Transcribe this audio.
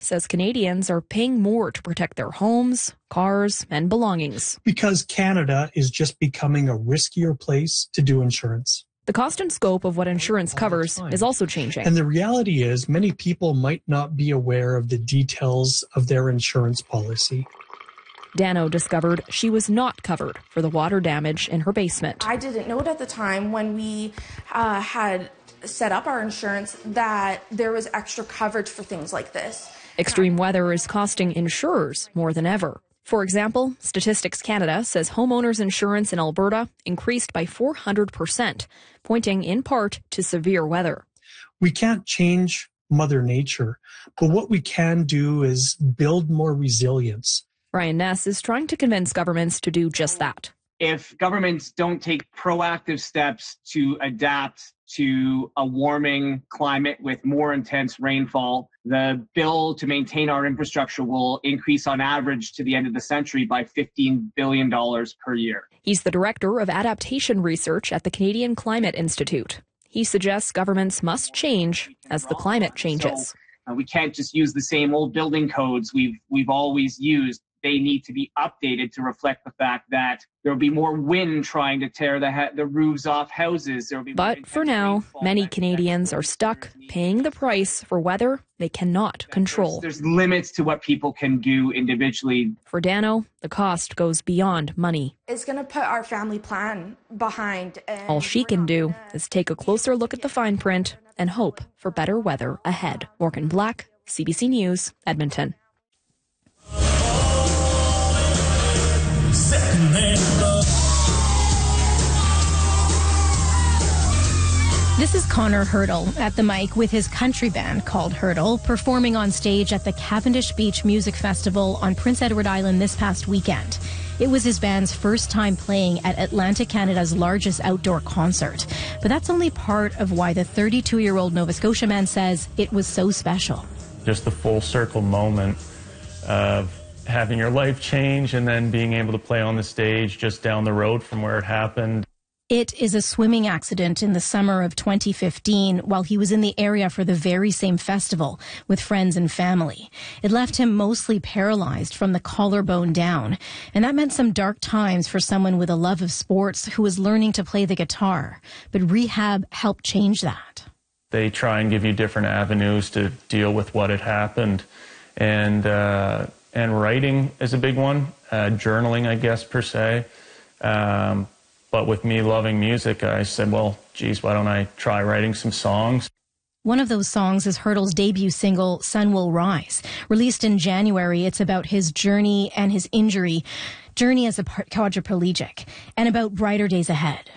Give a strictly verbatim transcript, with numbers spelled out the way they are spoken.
says Canadians are paying more to protect their homes, cars, and belongings. Because Canada is just becoming a riskier place to do insurance. The cost and scope of what insurance covers is also changing. And the reality is many people might not be aware of the details of their insurance policy. Dano discovered she was not covered for the water damage in her basement. I didn't know it at the time when we uh, had set up our insurance that there was extra coverage for things like this. Extreme weather is costing insurers more than ever. For example, Statistics Canada says homeowners insurance in Alberta increased by four hundred percent, pointing in part to severe weather. We can't change Mother Nature, but what we can do is build more resilience. Brian Ness is trying to convince governments to do just that. If governments don't take proactive steps to adapt to a warming climate with more intense rainfall, the bill to maintain our infrastructure will increase on average to the end of the century by fifteen billion dollars per year. He's the director of adaptation research at the Canadian Climate Institute. He suggests governments must change as the climate changes. So, uh, we can't just use the same old building codes we've we've always used. They need to be updated to reflect the fact that there will be more wind trying to tear the ha- the roofs off houses. There will be but for now, many Canadians are stuck paying the price for weather they cannot control. There's, there's limits to what people can do individually. For Dano, the cost goes beyond money. It's going to put our family plan behind. All she can do is take a closer look at the fine print and hope for better weather ahead. Morgan Black, C B C News, Edmonton. This is Connor Hurdle at the mic with his country band called Hurdle, performing on stage at the Cavendish Beach Music Festival on Prince Edward Island this past weekend. It was his band's first time playing at Atlantic Canada's largest outdoor concert. But that's only part of why the thirty-two-year-old Nova Scotia man says it was so special. Just the full circle moment of having your life change and then being able to play on the stage just down the road from where it happened. It is a swimming accident in the summer of twenty fifteen while he was in the area for the very same festival with friends and family. It left him mostly paralyzed from the collarbone down, and that meant some dark times for someone with a love of sports who was learning to play the guitar. But rehab helped change that. They try and give you different avenues to deal with what had happened, and uh, and writing is a big one, uh, journaling, I guess, per se. Um, But with me loving music, I said, well, geez, why don't I try writing some songs? One of those songs is Hurdle's debut single, Sun Will Rise. Released in January, it's about his journey and his injury, journey as a quadriplegic, and about brighter days ahead.